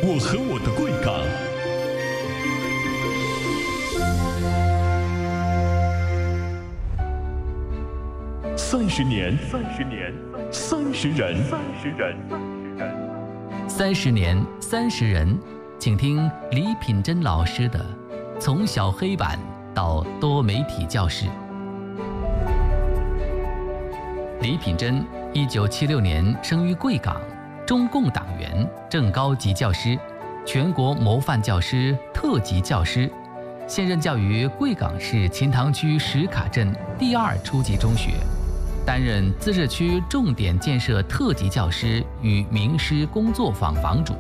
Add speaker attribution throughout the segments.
Speaker 1: 我和我的贵港。30年，30年，30人，30人
Speaker 2: ，30年30人，请听李品珍老师的《从小黑板到多媒体教师》。李品珍1976年生于贵港，中共党员，正高级教师，全国模范教师、特级教师，现任教于贵港市秦塘区石卡镇第2初级中学。担任自治区重点建设特级教师与名师工作坊坊主。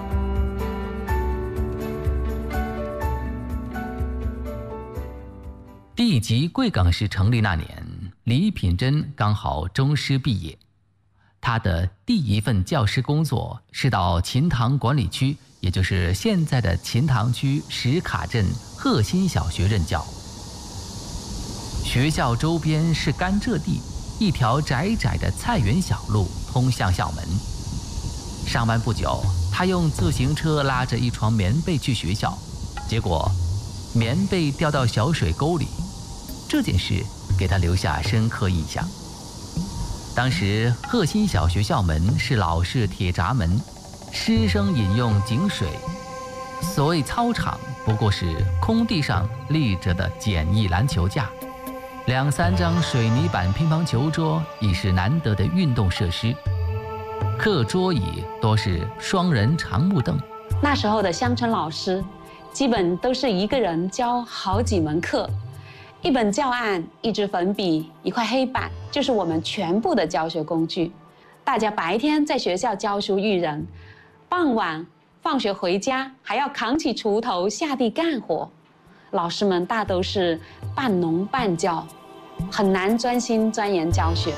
Speaker 2: 第级贵港市成立那年，李品珍刚好中师毕业。他的第一份教师工作是到秦塘管理区，也就是现在的秦塘区石卡镇鹤新小学任教。学校周边是甘蔗地，一条窄窄的菜园小路通向校门。上班不久，他用自行车拉着一床棉被去学校，结果棉被掉到小水沟里，这件事给他留下深刻印象。当时鹤新小学校门是老式铁闸门，师生饮用井水，所谓操场不过是空地上立着的简易篮球架，2、3张水泥板乒乓球桌已是难得的运动设施，课桌椅多是双人长木凳。
Speaker 3: 那时候的乡村老师基本都是一个人教好几门课，一本教案、一支粉笔、一块黑板，就是我们全部的教学工具。大家白天在学校教书育人，傍晚放学回家还要扛起锄头下地干活。老师们大都是半农半教，很难专心钻研教学。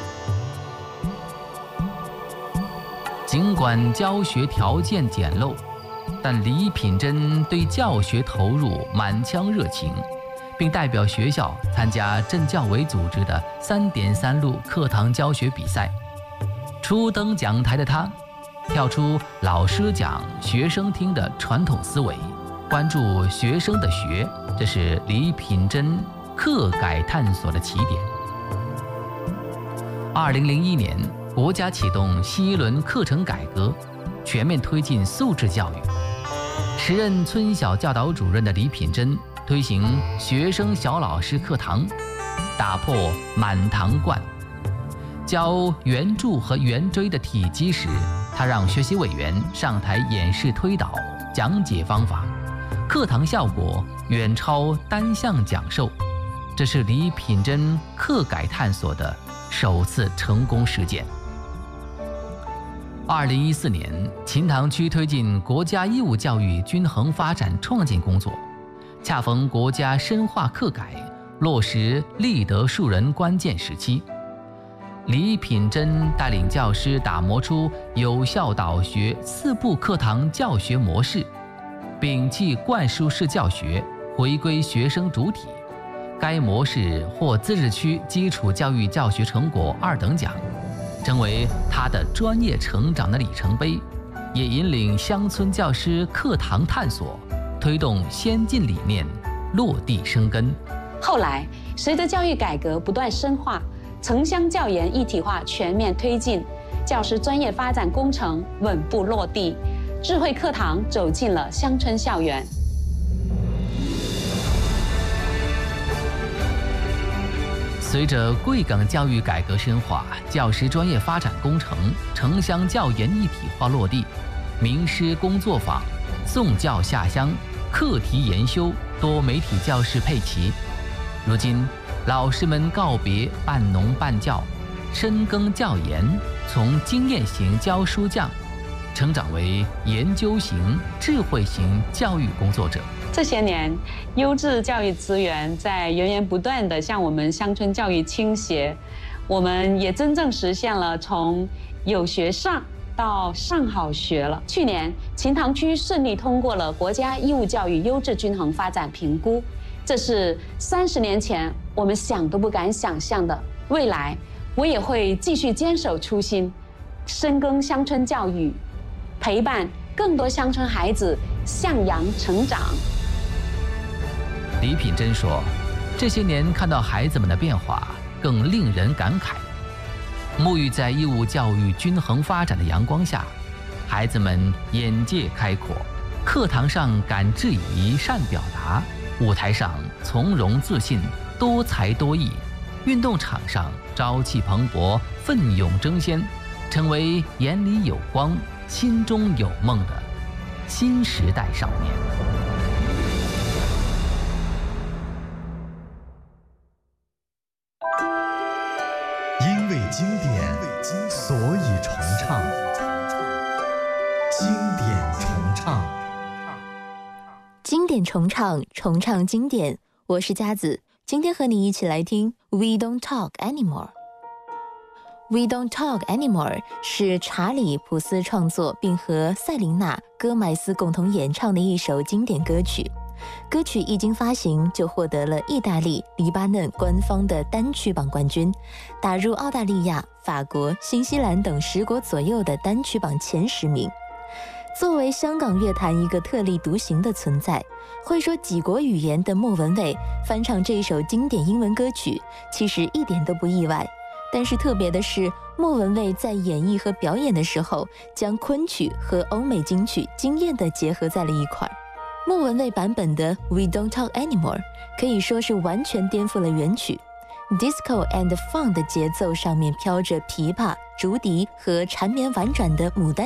Speaker 2: 尽管教学条件简陋，但李品珍对教学投入满腔热情，并代表学校参加镇教委组织的3.3路课堂教学比赛。初登讲台的他，跳出老师讲学生听的传统思维，关注学生的学，这是李品珍课改探索的起点。2001年，国家启动新一轮课程改革，全面推进素质教育。时任村小教导主任的李品珍推行学生小老师课堂，打破满堂灌。教圆柱和圆锥的体积时，他让学习委员上台演示推导，讲解方法，课堂效果远超单项讲授。这是李品珍课改探索的首次成功实践。2014年，秦塘区推进国家义务教育均衡发展创建工作，恰逢国家深化课改，落实立德树人关键时期。李品珍带领教师打磨出有效导学4步课堂教学模式，摒弃灌输式教学，回归学生主体。该模式获自治区基础教育教学成果2等奖，成为他的专业成长的里程碑，也引领乡村教师课堂探索，推动先进理念落地生根。
Speaker 3: 后来，随着教育改革不断深化，城乡教研一体化全面推进，教师专业发展工程稳步落地，智慧课堂走进了乡村校园。
Speaker 2: 随着贵港教育改革深化，教师专业发展工程、城乡教研一体化落地，名师工作坊、送教下乡、课题研修、多媒体教室配齐。如今，老师们告别半农半教，深耕教研，从经验型教书匠成长为研究型、智慧型教育工作者。
Speaker 3: 这些年，优质教育资源在源源不断地向我们乡村教育倾斜，我们也真正实现了从有学上到上好学了。去年，秦塘区顺利通过了国家义务教育优质均衡发展评估，这是30年前我们想都不敢想象的。未来，我也会继续坚守初心，深耕乡村教育，陪伴更多乡村孩子向阳成长。
Speaker 2: 李品珍说，这些年看到孩子们的变化，更令人感慨。沐浴在义务教育均衡发展的阳光下，孩子们眼界开阔，课堂上敢质疑、善表达，舞台上从容自信、多才多艺，运动场上朝气蓬勃、奋勇争先，成为眼里有光、心中有梦的新时代少年。
Speaker 4: 因为经典，所以重唱。经典重唱，
Speaker 5: 经典重唱，重唱经典。我是佳子，今天和你一起来听 We Don't Talk Anymore。We Don't Talk Anymore 是查理·普斯创作并和塞琳娜·戈麦斯共同演唱的一首经典歌曲。歌曲一经发行就获得了意大利、黎巴嫩官方的单曲榜冠军，打入澳大利亚、法国、新西兰等10国左右的单曲榜前10名。作为香港乐坛一个特立独行的存在，会说几国语言的莫文蔚翻唱这首经典英文歌曲，其实一点都不意外。但是特别的是，莫文蔚在演绎和表演的时候，将昆曲和欧美金曲惊艳地结合在了一块。莫文蔚版本的 We Don't Talk Anymore 可以说是完全颠覆了原曲。Disco and Funk 的节奏上面飘着琵琶、竹笛和缠绵婉转的牡丹